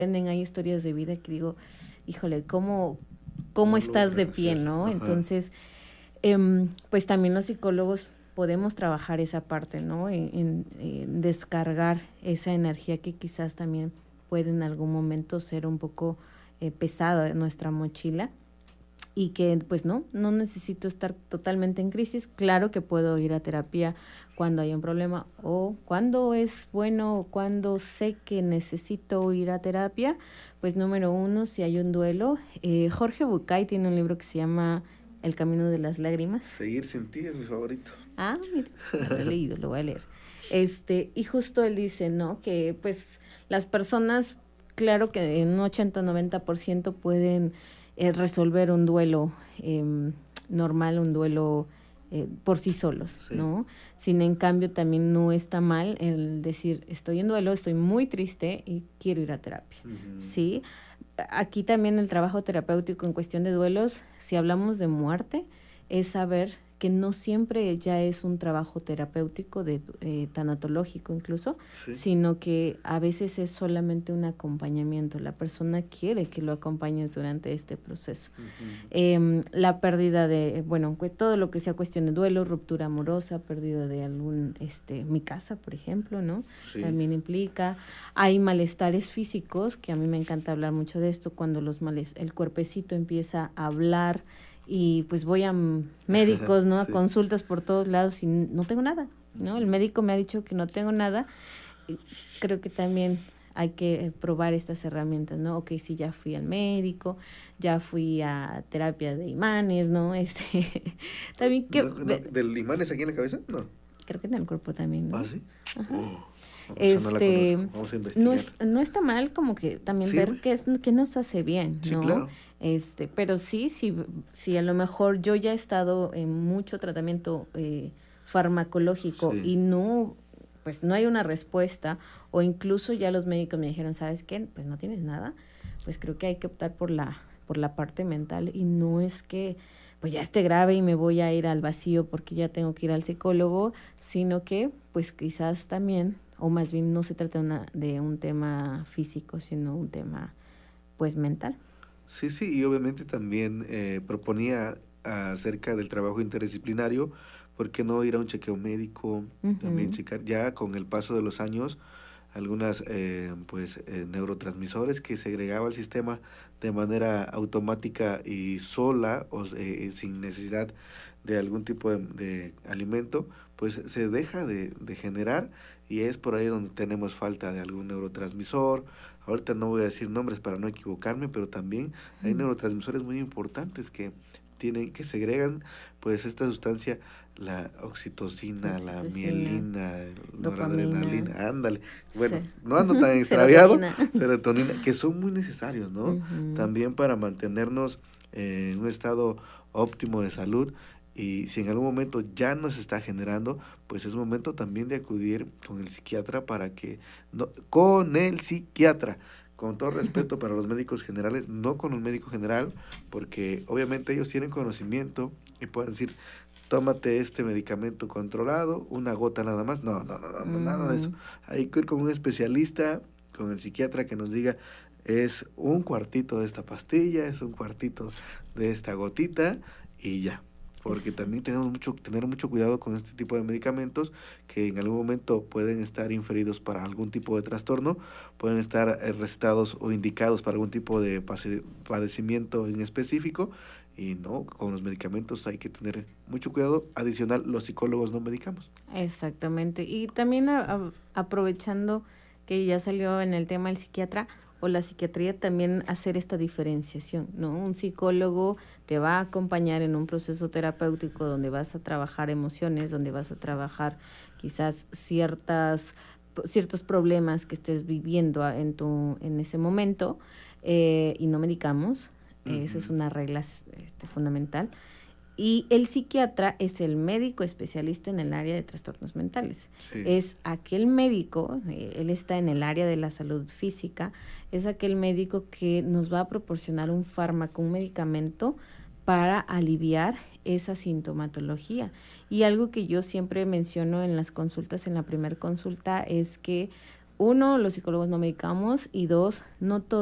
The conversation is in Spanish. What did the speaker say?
hay historias de vida que digo, híjole, ¿cómo ¿Cómo estás de logran pie, hacer? no? Ajá. Entonces, pues también los psicólogos podemos trabajar esa parte, ¿no? En descargar esa energía que quizás también puede en algún momento ser un poco pesada en nuestra mochila y que pues no necesito estar totalmente en crisis. Claro que puedo ir a terapia cuando hay un problema o cuando es bueno o cuando sé que necesito ir a terapia. Pues número uno, si hay un duelo. Jorge Bucay tiene un libro que se llama El camino de las lágrimas. Seguir sin ti es mi favorito. Ah, mire, no lo he leído, lo voy a leer. Y justo él dice, ¿no? Que pues las personas, claro que en un 80-90% pueden resolver un duelo normal, un duelo por sí solos, Sí. ¿no? Sin en cambio también no está mal el decir, estoy en duelo, estoy muy triste y quiero ir a terapia, Ujú. ¿sí? Aquí también el trabajo terapéutico en cuestión de duelos, si hablamos de muerte, es saber que no siempre ya es un trabajo terapéutico, tanatológico incluso, Sí. sino que a veces es solamente un acompañamiento. La persona quiere que lo acompañes durante este proceso. Ujú. La pérdida de, bueno, todo lo que sea cuestión de duelo, ruptura amorosa, pérdida de mi casa, por ejemplo, ¿no? Sí. También implica. Hay malestares físicos, que a mí me encanta hablar mucho de esto, cuando el cuerpecito empieza a hablar y pues voy a médicos, ¿no? A Sí. consultas por todos lados y no tengo nada, ¿no? El Ujú. médico me ha dicho que no tengo nada. Y creo que también hay que probar estas herramientas, ¿no? Ok, sí, ya fui al médico, ya fui a terapia de imanes, ¿no? También No, no, ¿del imanes aquí en la cabeza? No. creo que en el cuerpo también, ¿Ah, ¿no? sí? Ajá. Oh, esa no la conozco. Vamos a No, investigar. no está mal como que también ver ¿Sirve? qué nos hace bien, Sí, ¿no? claro. Pero sí, a lo mejor yo ya he estado en mucho tratamiento farmacológico Sí. y pues no hay una respuesta, o incluso ya los médicos me dijeron, ¿sabes qué? Pues no tienes nada, pues creo que hay que optar por la parte mental, y no es que pues ya esté grave y me voy a ir al vacío porque ya tengo que ir al psicólogo, sino que pues quizás también, o más bien no se trata de un tema físico, sino un tema pues mental. Sí, sí, y obviamente también proponía acerca del trabajo interdisciplinario, ¿por qué no ir a un chequeo médico? También Ujú. checar ya con el paso de los años algunas neurotransmisores que segregaba el sistema de manera automática y sola o sin necesidad de algún tipo de alimento, pues se deja de generar, y es por ahí donde tenemos falta de algún neurotransmisor. Ahorita no voy a decir nombres para no equivocarme, pero también hay neurotransmisores muy importantes que segregan pues esta sustancia, la oxitocina, la Oxitocina, mielina, el dopamina, noradrenalina, ándale. Bueno, se- no ando tan extraviado, serotonina. serotonina, que son muy necesarios, ¿no? Ujú. También para mantenernos en un estado óptimo de salud. Y si en algún momento ya no se está generando, pues es momento también de acudir con el psiquiatra para que, no, con el psiquiatra, con todo respeto para los médicos generales, no con un médico general, porque obviamente ellos tienen conocimiento y pueden decir, tómate este medicamento controlado, una gota nada más. No, no, no, no, no, nada de eso. Ujú. Hay que ir con un especialista, con el psiquiatra que nos diga, es un cuartito de esta pastilla, es un cuartito de esta gotita y ya. Porque Es- también tenemos tener mucho cuidado con este tipo de medicamentos que en algún momento pueden estar inferidos para algún tipo de trastorno, pueden estar recetados o indicados para algún tipo de padecimiento en específico, y no, con los medicamentos hay que tener mucho cuidado. Adicional, los psicólogos no medicamos. Exactamente. Y también aprovechando que ya salió en el tema el psiquiatra o la psiquiatría, también hacer esta diferenciación, ¿no? Un psicólogo te va a acompañar en un proceso terapéutico donde vas a trabajar emociones, donde vas a trabajar quizás ciertos problemas que estés viviendo en ese momento, y no medicamos. Esa es Ujú. una regla fundamental. Y el psiquiatra es el médico especialista en el área de trastornos mentales. Sí. Es aquel médico, él está en el área de la salud física, es aquel médico que nos va a proporcionar un fármaco, un medicamento para aliviar esa sintomatología. Y algo que yo siempre menciono en las consultas, en la primera consulta, es que uno, los psicólogos no medicamos y dos, no